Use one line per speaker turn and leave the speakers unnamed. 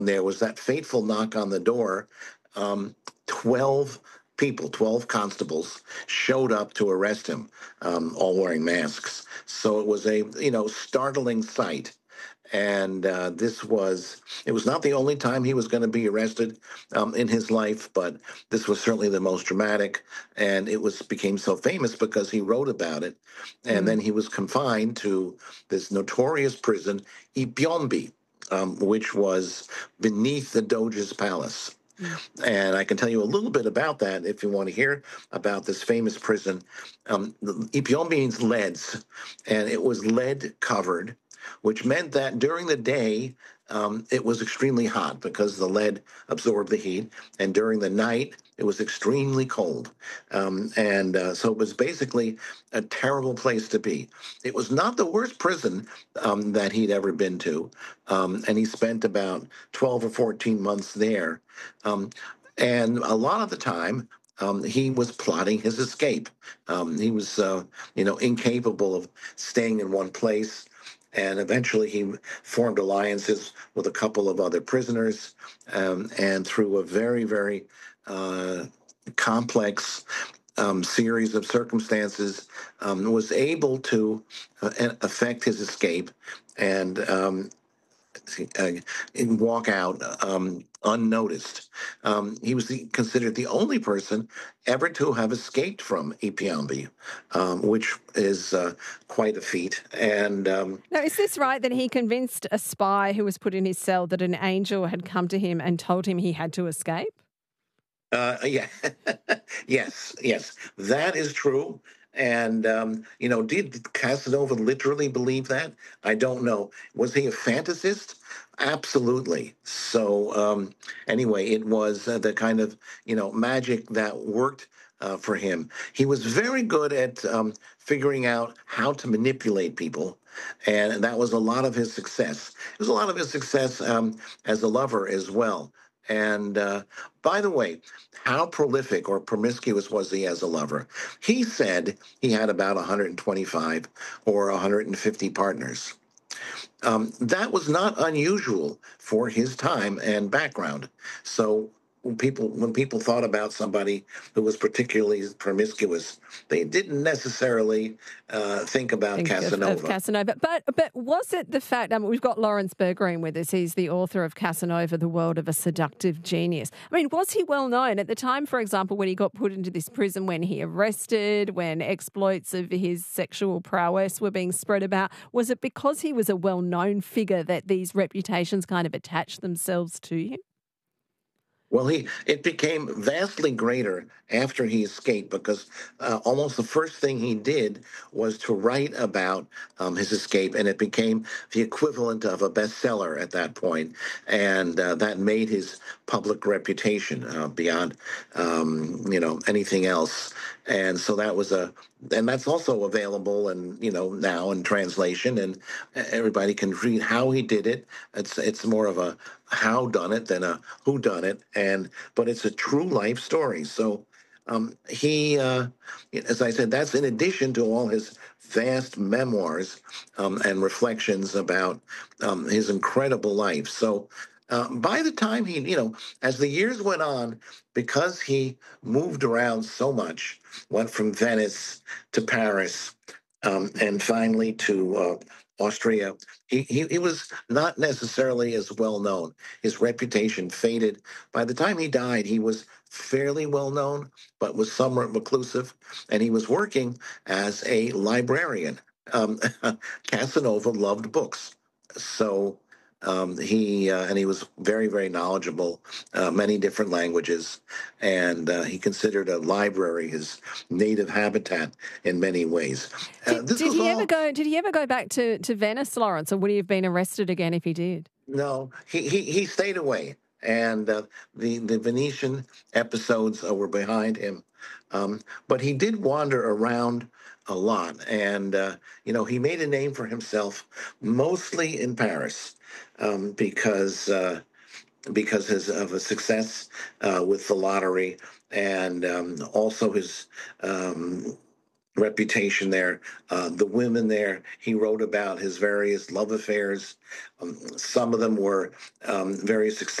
there was that fateful knock on the door. Um, 12 people, 12 constables showed up to arrest him, all wearing masks. So it was a, startling sight. And it was not the only time he was going to be arrested in his life, but this was certainly the most dramatic. And became so famous because he wrote about it. And then
Mm.
he was confined to this notorious prison, Ipyombi, which was beneath the Doge's palace.
Mm.
And I can tell you a little bit about that if you want to hear about this famous prison. Ipyombi means leads, and it was lead covered, which meant that during the day, it was extremely hot because the lead absorbed the heat, and during the night, it was extremely cold. And so it was basically a terrible place to be. It was not the worst prison that he'd ever been to, and he spent about 12 or 14 months there. Um, and a lot of the time, he was plotting his escape. He was, incapable of staying in one place. And eventually he formed alliances with a couple of other prisoners. And through a very, very complex series of circumstances, was able to affect his escape and uh, walk out unnoticed. He was considered the only person ever to have escaped from Ipiambi, which is quite a feat. And
Now, is this right that he convinced a spy who was put in his cell that an angel had come to him and told him he had to escape?
Yeah, yes, yes, that is true. And did Casanova literally believe that? I don't know. Was he a fantasist? Absolutely. So anyway, it was the kind of magic that worked for him. He was very good at figuring out how to manipulate people, and that was a lot of his success. It was a lot of his success as a lover as well. And by the way, how prolific or promiscuous was he as a lover? He said he had about 125 or 150 partners. That was not unusual for his time and background. So when people thought about somebody who was particularly promiscuous, they didn't necessarily think about
Think of
Casanova.
Casanova. But was it the fact, we've got Lawrence Bergreen with us. He's the author of Casanova, The World of a Seductive Genius. I mean, was he well known at the time, for example, when he got put into this prison, when he arrested, when exploits of his sexual prowess were being spread about? Was it because he was a well-known figure that these reputations kind of attached themselves to him?
Well, it became vastly greater after he escaped because almost the first thing he did was to write about his escape, and it became the equivalent of a bestseller at that point, and that made his public reputation beyond anything else. And so and that's also available, and now in translation, and everybody can read how he did it. It's more of a how done it than a who done it, but it's a true life story. So he, as I said, that's in addition to all his vast memoirs and reflections about his incredible life. So by the time as the years went on, because he moved around so much, went from Venice to Paris, and finally to Austria, he was not necessarily as well known. His reputation faded. By the time he died, he was fairly well known, but was somewhat reclusive, and he was working as a librarian. Um, Casanova loved books, so he was very, very knowledgeable, many different languages, and he considered a library his native habitat in many ways. This
Did
was
he ever
all.
go? Did he ever go back to Venice, Lawrence, or would he have been arrested again if he did?
No, he stayed away, and the Venetian episodes were behind him, but he did wander around a lot, and he made a name for himself mostly in Paris, because of his success with the lottery, and also his um, reputation there. The women there, he wrote about his various love affairs. Some of them were very successful.